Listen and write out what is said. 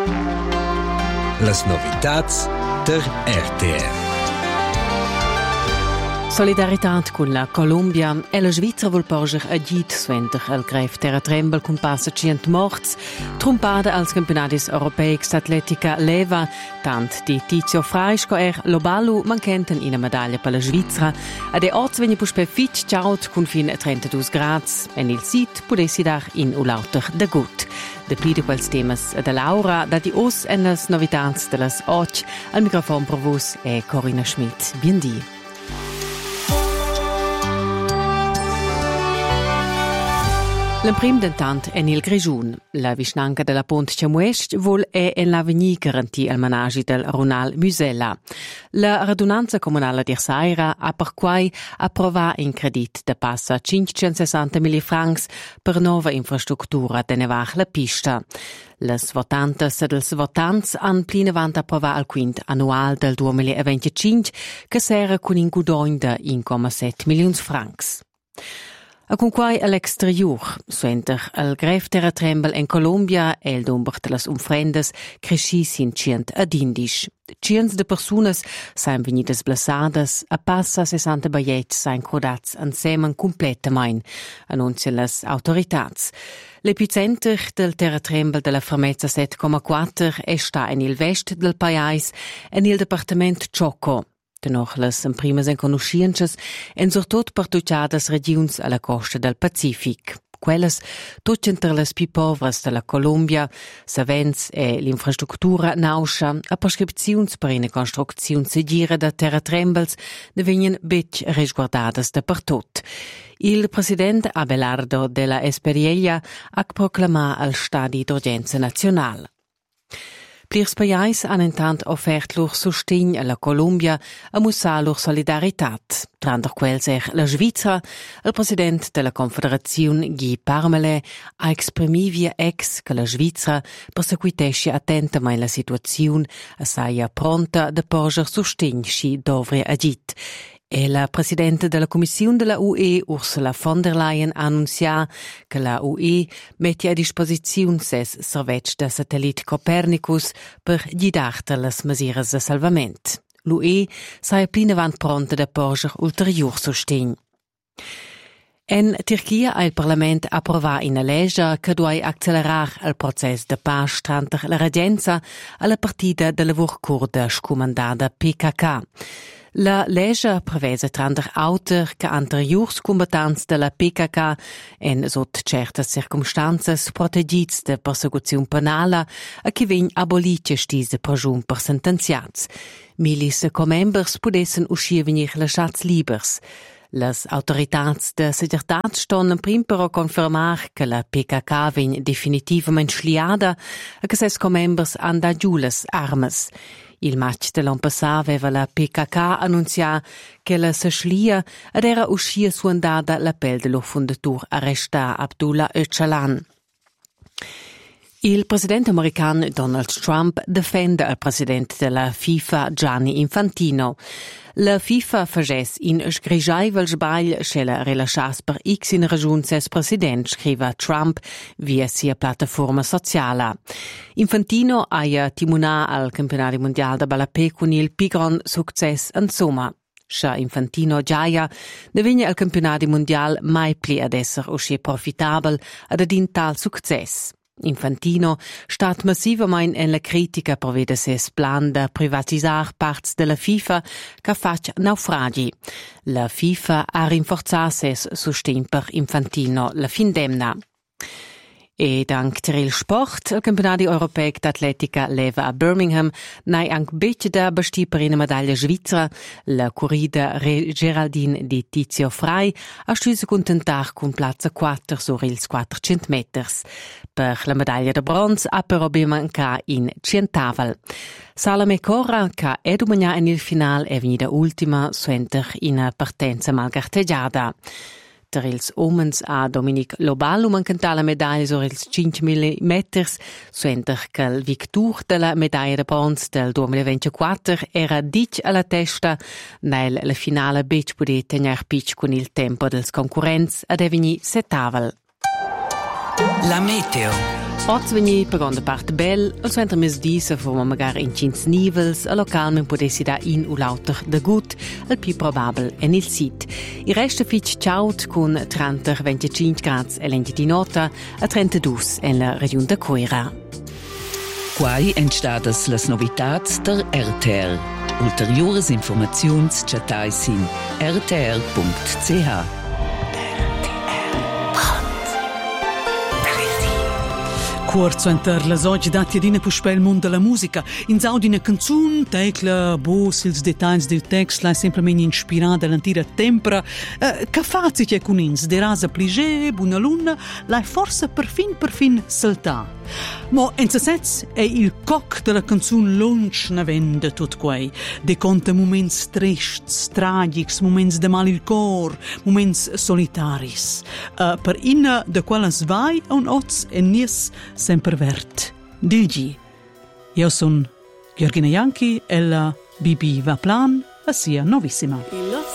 Las novitats der RTR. Solidarità con la Colombia e la Svizzera vuol porger agit suenter al gref terratrembel con passa 100 morts, trompada als campionatis europeics d'atletica leva, tant di Tizio Fraisch lo ballo mancenten in medaglia per la Svizzera, ed e orts vegni puspe fitch ciaut con fin 32 grads, en il sit pudessi dar in ulauter de gut. De plide quels temas de Laura, da di os en las novitats de las 8, al microfon per vos è Corinna Schmidt. Biendi. L'emprim dentant è nel Grigiun. La vicinanca della Pont Ciamuest vuol è en l'avenir garantì al managi del Ronald Musella. La radunanza comunale di Saira ha per quai approva in credit da passa 560.000 francs per nova infrastruttura de nevar la pista. Les votantes e dels votants han plinavant approva al quint annual del 2025 che sera con in gudoin de 1,7 milioni francs. A con quai all'exterior, suenter al gref terratrembel in Colombia e il domber de las umfrendes crescis in cient ad indisch. Cients de personas sain venidas blessades, a passa 60 baiets sain crodats en semen completamain, annuncian las autoritats. L'epicenter del terratrembel della fermezza 7,4 è sta in il vest del pais en il departament Choco. Dennoch las primas en conosciences en surtot partucciadas regions alla costa del Pacific. Quelles tucenter las pi povras della Colombia, savens e l'infrastruttura nauscia a prescripziuns per una construcziun segura da terratrembels devenien bec resguardadas da pertot. Il president Abelardo della Esperiella ha proclamato al stadi d'urgenza nazionale. Plirs pajais han intant offert lor sustegn alla Colombia a mussar lor solidaritat. Trander quels la Svizzera, il president della Confederazione Guy Parmelin ha exprimivia che la Svizzera perseguitesce attentamente la situazione e saia pronta de porger sustegn schi dovre agit. E la presidente della Commissione della UE, Ursula von der Leyen, ha annunciato che la UE mette a disposizione ses servetsch da satellite Copernicus per guidare le misure di salvamento. L'UE sei plinavant pronta da porger ulterior sostegno. In Turchia ha il Parlamento approvato una legge che deve accelerare il processo di pace tra la regenza e la partita della lavoro curda scomandata PKK. La legge prevede trander auter che anteriors combattanti della PKK en sotto certe circumstanze protegits de persecuzione penale e che vegn abolite stise pregiun per sentenziats. Milis comembers podessen uscir venir lasciats libers. Las autoritats de seguretat ston prim però confermar che la PKK vegn definitivament schliada e che ses comembers han da giù les armes. Il match de l'an passat aveva la PKK annuncià che la se schlia ed era uscita suandada l'appel dello fondatur arresta Abdullah Öcalan. Il presidente americano Donald Trump difende il presidente della FIFA Gianni Infantino. La FIFA fages in sgrigiaivel sbagl scella rilascias per X in ragiun ses president, scrive Trump via sia piattaforma sociala. Infantino ha timunà al campionato mondiale da Balapé con il pigron success insomma. Scha Infantino Giaia devegna al campionato mondiale mai pli ad esser usci profitabel ad adin tal success. Infantino stat massivament en la critica per vede ses plan de privatisar parts della FIFA che fac naufragi. La FIFA ha rinforzat ses sustegn per Infantino la fin demna. E dank il sport, il campionato europeo d'atletica leva a Birmingham, nai anche becce da basti per una medaglia svizzera, la corrida Geraldine di Tizio Frei ha stuso contentar con piazza 4 sur ils 400 meters. Per la medaglia de bronze ha però manca in Cientavel. Salome Corra, che è domani in il finale, è venuta ultima, suenter in partenza malgarteggiata. Per ils omens a Dominic Loballo mancanta la medaglia sur ils 5.000 meters, suenter che il victor della medaglia de bronze del 2024 era dic alla testa, nel finale bec poder tenere pitch con il tempo dels concurrents ed è veni settavel. La meteo. Oggi veni per una parte bella, al suo intermezzo di se forma magari in 5 nivels, a localmente potessi da in o lauter da gut, al più probabile è nel sit. Il resto fitch ciaut con 30-25 gradi e lenti di nota, a 32 nella regione da Coira. Quai entstadas las novitats der RTR. Ulteriores informaziuns chatai sin rtr.ch. Corso enter la oggi dati adina puspel il mondo della musica. In zaudina canzun, tecla, ils dettagli del text, la semplicemente ispirata dall'antica tempera. Che fazzi c'è con ins, de rasa pligé, buona luna, la forse per fin saltà. Mo in se sez è il coc della canzun lunch na vende tut quei. De conta moments trists, tragics, moments de mal il cor, moments solitaris. Per inna de quella svai un oz e nies sempre vert. Digi. Io son Georgina Janchi e la BB va plan, a sia novissima.